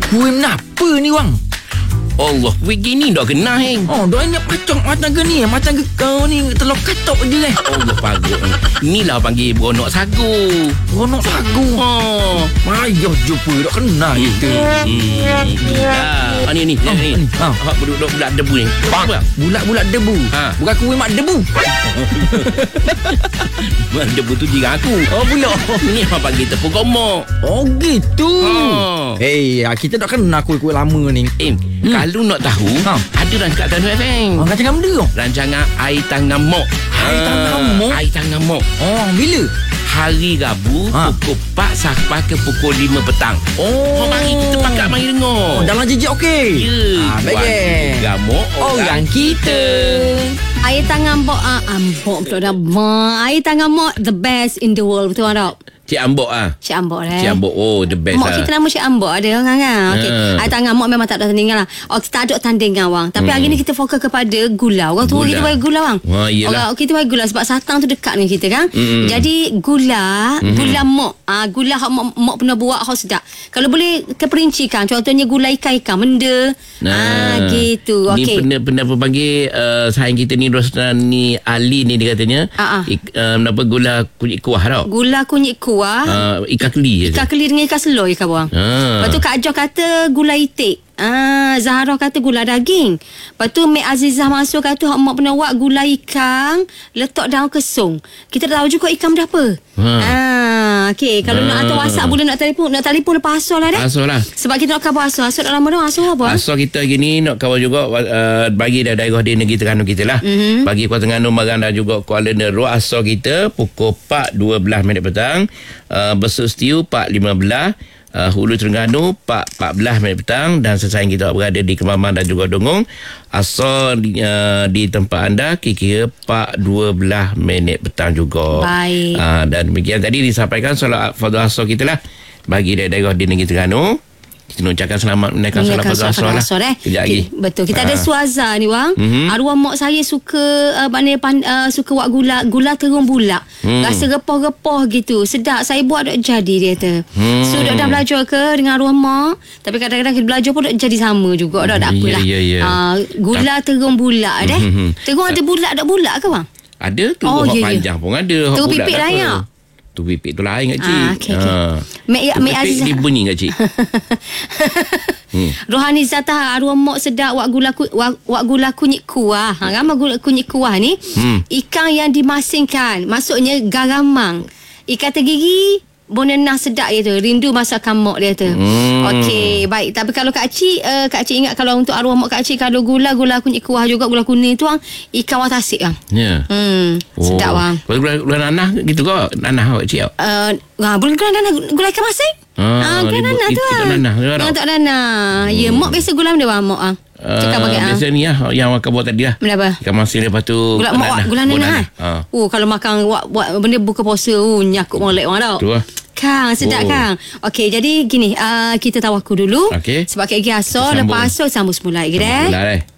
Kuih kenapa ni bang? Allah, begini dah kena heng. Oh, dah ingat macam ke ni? Macam ke kau ni telur katok je Allah pagut. Inilah panggil beronok sagu. Beronok sagu. Oh. Ayuh jumpa dah kena kita. Ni. Hak budak debu ni. Apa? Bulat-bulat debu. Bukan kuih mak debu. Mak debu tu jiran aku. Oh, pula. Ni hak panggil tepung komok. Oh, gitu. Hey, kita dah kena kuih-kuih lama ni. Kalau nak tahu, ada rancangan FM. Rancangan benda tu? Rancangan Air Tangan Mok. Air Tangan Mok. Oh, bila? Hari Rabu pukul 4 sampai ke pukul 5 petang. Mari kita pakat mari dengar. Dalam jejak okey. Ya. Baik. Gamok orang kita. Air Tangan Mok. Mok betul dah. Air Tangan Mok the best in the world. Betul tak? Cik Ambok Cik Ambok Cik Ambok, the best Mok kita nama Cik Ambok ada orang kan. Okey. Air Tangan Mok memang tak ada tandingan lah. Tak ada tandingan bang. Tapi hari ni kita fokus kepada gula. Orang tua kita bagi gula bang. Orang kita bagi gula sebab Satang tu dekat dengan kita kan. Jadi gula mok. Gula hak mok pernah buat hak sedap. Kalau boleh terperincikan, contohnya gula ikan benda. Gitu. Okey. Ni benda panggil sayang kita ni Rosnani Ali ni dia katanya. Apa gula kunyit kuah tau. Gula kunyit kuah. Ikan keli je. Ikan keli dengan ikan selor ikan buang. Lepas tu Kak Joh kata gula itik. Zahra kata gula daging. Lepas tu Mek Azizah masuk kata hak mak pernah buat gula ikan letak daun kesung. Kita dah tahu juga ikan benda apa. Okey, kalau nak hantar WhatsApp boleh nak telefon lepas asal lah dah. Asal lah. Sebab kita nak khabar asal. Asal dah lama dah asal apa? Asal kita gini nak khabar juga bagi daerah di negeri Terengganu kita lah. Bagi Kuala Terengganu, Marang dan juga Kuala Nerul, asal kita pukul 4.12 petang. Besut Setiu 4.15. Hulu Terengganu 14 minit petang, dan sesayang kita berada di Kemamang dan juga Dongong, asal di tempat anda kira 4.12 minit petang juga. Baik. Dan demikian tadi disampaikan solat fardhu asar kita lah bagi daerah di negeri Terengganu. Kita nak ucapkan selamat menaikkan solat fardhu asar lah. Kejap lagi. Betul. Kita ada suaza ni bang. Arwah mak saya suka suka buat gula terung bulat. Rasa repah-repah gitu. Sedap. Saya buat tak jadi dia kata. So dah belajar ke dengan arwah mak. Tapi kadang-kadang kita belajar pun tak jadi sama juga. Tak apalah. Gula terung bulat terung ada bulat tak bulat ke bang? Ada tu. Panjang pun ada. Tu pipit lah ya. Tu pipik tu lain kat cik. Okay. Mek Azizah dia bunyi kat cik. Rohani Zatah arwah mak sedap wak gula kunyit kuah. Ramai gula kunyit kuah ni ikan yang dimasingkan, maksudnya garamang. Ikan tergigi bonenah sedap dia tu. Rindu masakan mak dia tu. Okey, baik. Tapi kalau Kak Cik ingat kalau untuk arwah mak Kak Cik, kalau gula kunyit kuah juga, gula kuning tu ikan watasik bang. Ya. Sedap bang. Gula nanah gitu ke? Nanah Kak Cik. Boleh gula ikan masin? Gula nanah tu lah. Tak nanah. Ya, mak biasa gula benda bang mak. Biasa ni lah yang makan buat tadi lah. Kenapa? Ikan masin lepas tu gula nanah. Kalau makan buat benda buka puasa nyakut molek orang tau. Tu lah. Kang, sedap Kang. Okey, jadi gini, kita tawakul dulu. Okay. Sebab lagi asal, lepas asal sambung semula lagi dah.